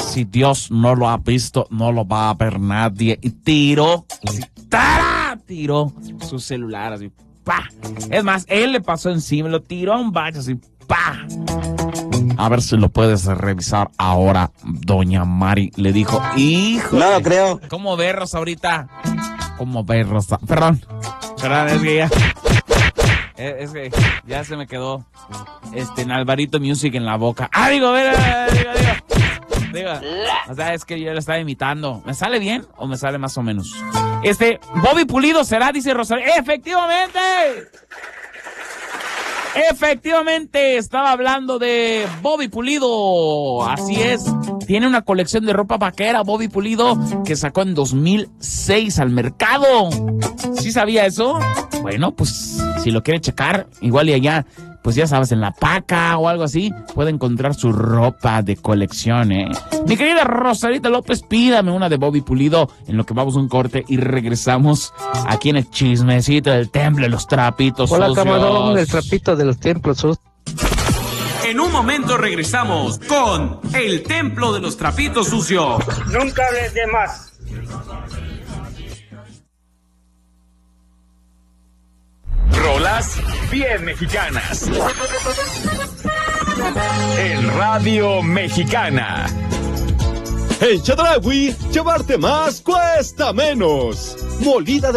si Dios no lo ha visto, no lo va a ver nadie. Y tiró su celular así, ¡pa! Es más, él le pasó encima, lo tiró a un baño así, ¡pa! A ver si lo puedes revisar ahora. Doña Mari le dijo, hijo. No lo creo. ¿Cómo ve, Rosa, ahorita? ¿Cómo ve, Rosa? Perdón, es que ya se me quedó en Alvarito Music en la boca. ¡Ah, digo! O sea, es que yo lo estaba imitando. ¿Me sale bien o me sale más o menos? Bobby Pulido será, dice Rosario. ¡Efectivamente! Estaba hablando de Bobby Pulido. Así es. Tiene una colección de ropa vaquera, Bobby Pulido, que sacó en 2006 al mercado. ¿Sí sabía eso? Bueno, pues si lo quiere checar, igual y allá, pues ya sabes, en la Paca o algo así, puede encontrar su ropa de colección, ¿eh? Mi querida Rosarita López, pídame una de Bobby Pulido, en lo que vamos a un corte y regresamos aquí en el chismecito del Templo de los Trapitos Sucios. Hola, camarón, el trapito de los templos sucios. En un momento regresamos con el Templo de los Trapitos Sucios. Nunca hables de más. Rolas bien mexicanas. En Radio Mexicana. En Chedraui, llevarte más cuesta menos. Molida de